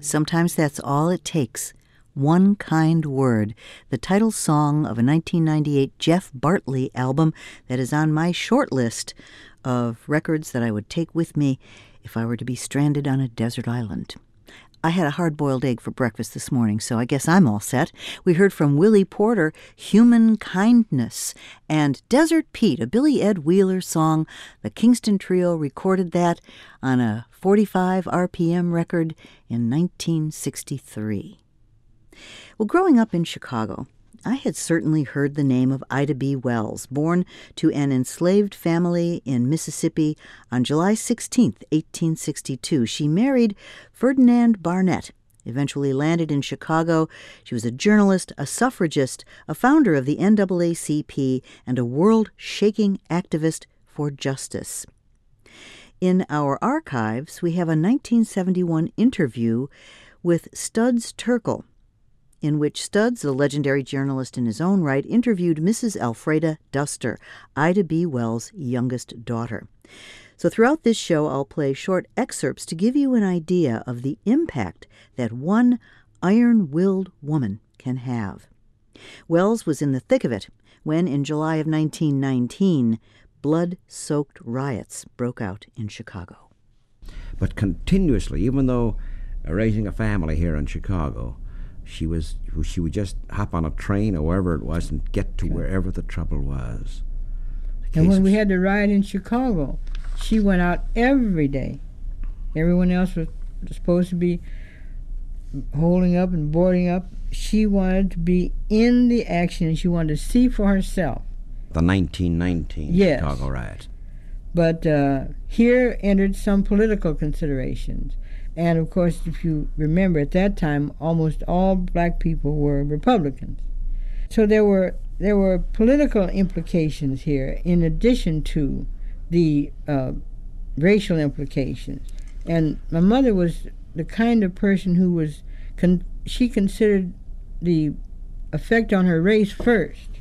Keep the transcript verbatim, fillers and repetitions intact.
Sometimes that's all it takes. One Kind Word, the title song of a nineteen ninety-eight Jeff Bartley album that is on my short list of records that I would take with me if I were to be stranded on a desert island. I had a hard-boiled egg for breakfast this morning, so I guess I'm all set. We heard from Willie Porter, Human Kindness, and Desert Pete, a Billy Ed Wheeler song. The Kingston Trio recorded that on a forty-five R P M record in nineteen sixty-three. Well, growing up in Chicago, I had certainly heard the name of Ida B. Wells, born to an enslaved family in Mississippi on July sixteenth, eighteen sixty-two. She married Ferdinand Barnett, eventually landed in Chicago. She was a journalist, a suffragist, a founder of the N double A C P, and a world-shaking activist for justice. In our archives, we have a nineteen seventy-one interview with Studs Terkel, in which Studs, the legendary journalist in his own right, interviewed Missus Alfreda Duster, Ida B. Wells' youngest daughter. So throughout this show, I'll play short excerpts to give you an idea of the impact that one iron-willed woman can have. Wells was in the thick of it when, in July of nineteen nineteen, blood-soaked riots broke out in Chicago. But continuously, even though raising a family here in Chicago, She was. She would just hop on a train or wherever it was and get to wherever the trouble was. And when we had the riot in Chicago, she went out every day. Everyone else was supposed to be holding up and boarding up. She wanted to be in the action, and she wanted to see for herself. The nineteen nineteen yes. Chicago riot. But uh, here entered some political considerations. And, of course, if you remember, at that time, almost all black people were Republicans. So there were there were political implications here in addition to the uh, racial implications. And my mother was the kind of person who was, con- she considered the effect on her race first.